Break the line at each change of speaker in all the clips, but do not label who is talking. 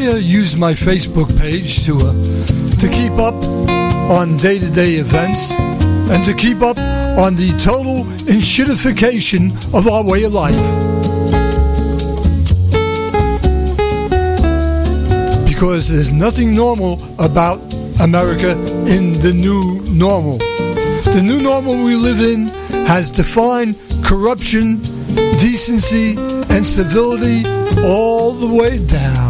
use my Facebook page to keep up on day-to-day events and to keep up on the total enshittification of our way of life. Because there's nothing normal about America in the new normal. The new normal we live in has defined corruption, decency, and civility all the way down.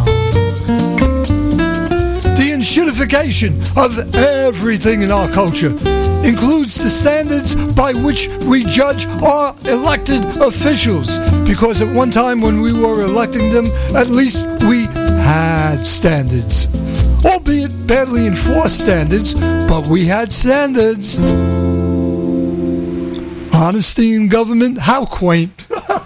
The enshittification of everything in our culture includes the standards by which we judge our elected officials. Because at one time when we were electing them, at least we had standards. Albeit badly enforced standards, but we had standards. Honesty in government? How quaint.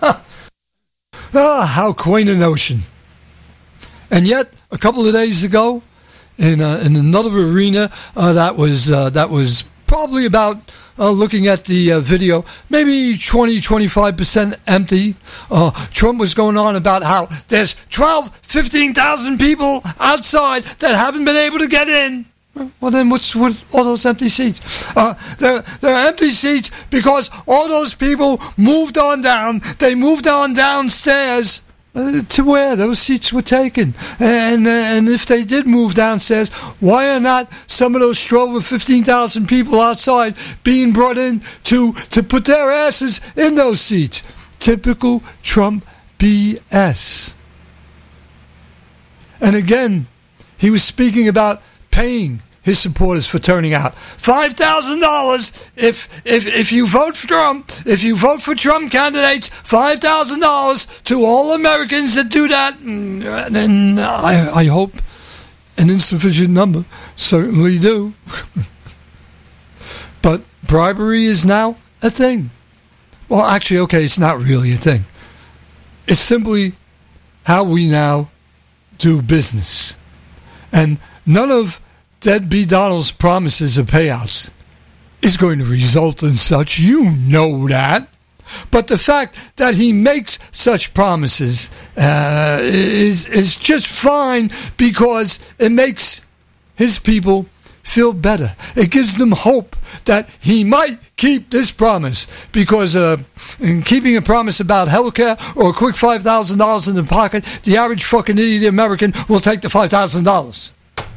How quaint a notion. And yet, a couple of days ago, in another arena that was probably about, looking at the video, maybe 20-25% empty. Trump was going on about how there's 15,000 people outside that haven't been able to get in. Well, then what's with all those empty seats? They're empty seats because all those people moved on down. They moved on downstairs to where those seats were taken. And if they did move downstairs, why are not some of those 12 or 15,000 people outside being brought in to put their asses in those seats? Typical Trump BS. And again, he was speaking about paying his supporters for turning out. $5,000 if you vote for Trump. If you vote for Trump candidates, $5,000 to all Americans that do that. And I hope an insufficient number certainly do. But bribery is now a thing. Well, actually, okay, it's not really a thing. It's simply how we now do business. And none of Deadbeat Donald's promises of payouts is going to result in such. You know that. But the fact that he makes such promises is just fine because it makes his people feel better. It gives them hope that he might keep this promise because in keeping a promise about healthcare or a quick $5,000 in the pocket, the average fucking idiot American will take the $5,000.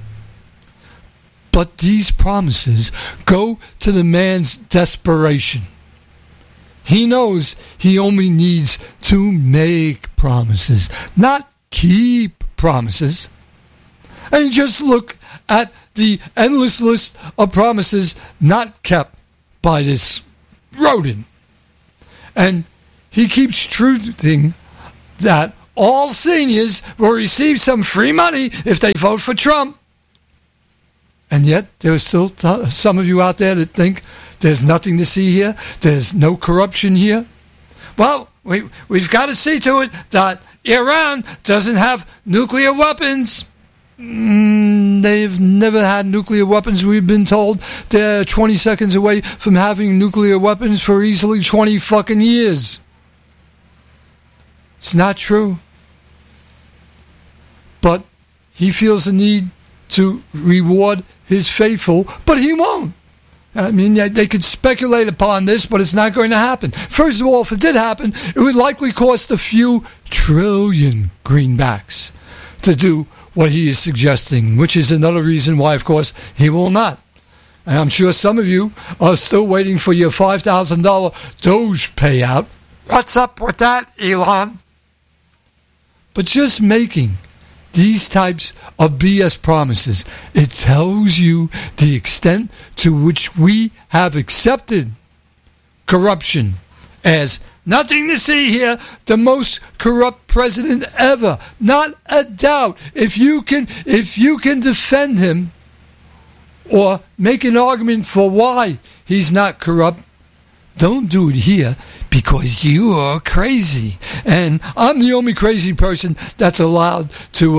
But these promises go to the man's desperation. He knows he only needs to make promises, not keep promises. And just look at the endless list of promises not kept by this rodent. And he keeps truthing that all seniors will receive some free money if they vote for Trump. And yet, there are still some of you out there that think there's nothing to see here. There's no corruption here. Well, we've got to see to it that Iran doesn't have nuclear weapons. They've never had nuclear weapons, we've been told. They're 20 seconds away from having nuclear weapons for easily 20 fucking years. It's not true. But he feels the need to reward his faithful, but he won't. I mean, they could speculate upon this, but it's not going to happen. First of all, if it did happen, it would likely cost a few trillion greenbacks to do what he is suggesting, which is another reason why, of course, he will not. And I'm sure some of you are still waiting for your $5,000 Doge payout. What's up with that, Elon? But just making these types of BS promises, it tells you the extent to which we have accepted corruption as nothing to see here, the most corrupt president ever. Not a doubt. If you can defend him or make an argument for why he's not corrupt, don't do it here because you are crazy. And I'm the only crazy person that's allowed to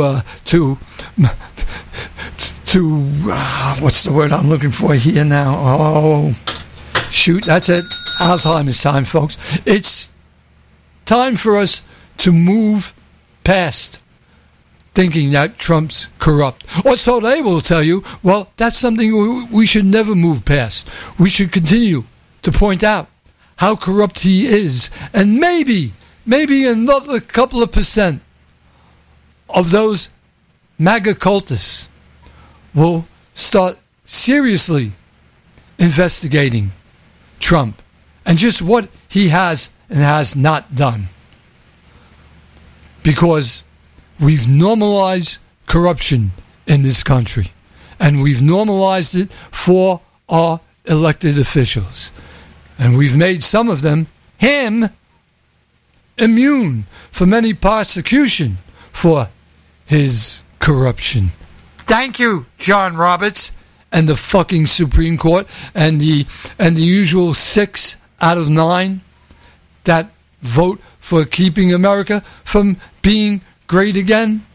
what's the word I'm looking for here now? Oh, shoot, that's it. Alzheimer's time, folks. It's time for us to move past thinking that Trump's corrupt. Or so they will tell you. Well, that's something we should never move past. We should continue to point out how corrupt he is. And maybe another couple of percent of those MAGA cultists will start seriously investigating Trump and just what he has and has not done. Because we've normalized corruption in this country, and we've normalized it for our elected officials. And we've made some of them, him, immune from any prosecution for his corruption. Thank you, John Roberts, and the fucking Supreme Court, and the usual 6 out of 9 that vote for keeping America from being great again.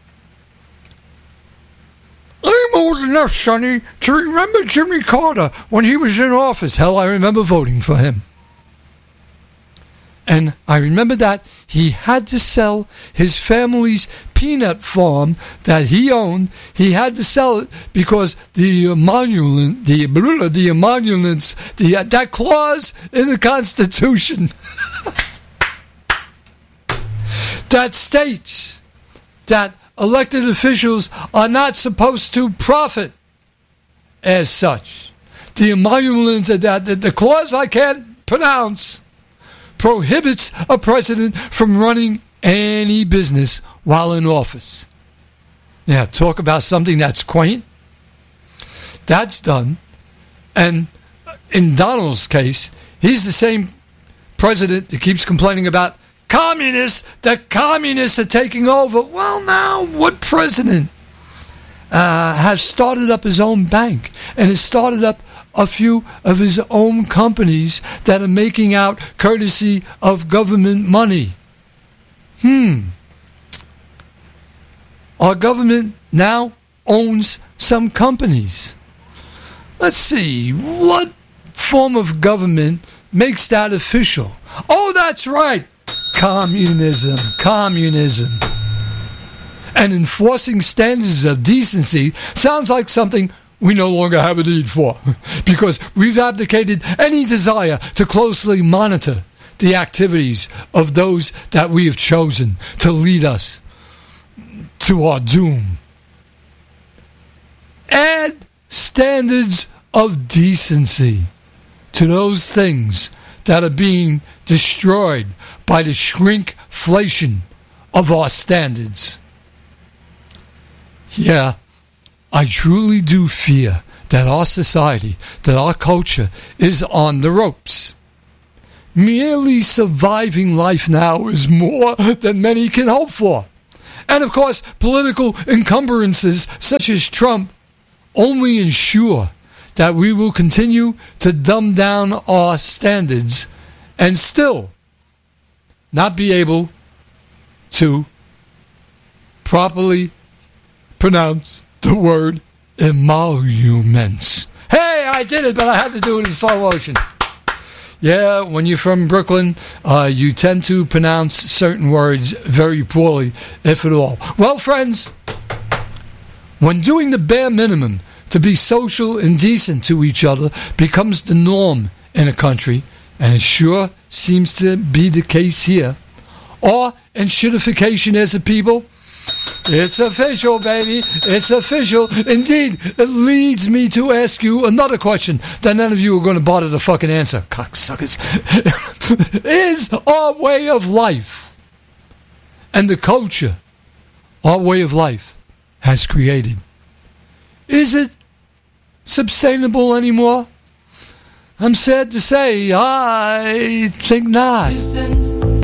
I'm old enough, Sonny, to remember Jimmy Carter when he was in office. Hell, I remember voting for him. And I remember that he had to sell his family's peanut farm that he owned. He had to sell it because the emoluments, that clause in the Constitution that states that elected officials are not supposed to profit as such. The emoluments, the clause I can't pronounce, prohibits a president from running any business while in office. Yeah, talk about something that's quaint. That's done. And in Donald's case, he's the same president that keeps complaining about communists. The communists are taking over. Well, now, what president has started up his own bank and has started up a few of his own companies that are making out courtesy of government money? Our government now owns some companies. Let's see, what form of government makes that official? Oh, that's right. Communism. And enforcing standards of decency sounds like something we no longer have a need for, because we've abdicated any desire to closely monitor the activities of those that we have chosen to lead us to our doom. Add standards of decency to those things that are being destroyed by the shrinkflation of our standards. Yeah, I truly do fear that our society, that our culture is on the ropes. Merely surviving life now is more than many can hope for. And of course, political encumbrances such as Trump only ensure that we will continue to dumb down our standards and still not be able to properly pronounce the word emoluments. Hey, I did it, but I had to do it in slow motion. Yeah, when you're from Brooklyn, you tend to pronounce certain words very poorly, if at all. Well, friends, when doing the bare minimum to be social and decent to each other becomes the norm in a country, and it sure seems to be the case here, our shitification as a people, it's official, baby. It's official. Indeed, it leads me to ask you another question that none of you are going to bother to fucking answer, cocksuckers. Is our way of life and the culture our way of life has created, is it sustainable anymore? I'm sad to say, I think not.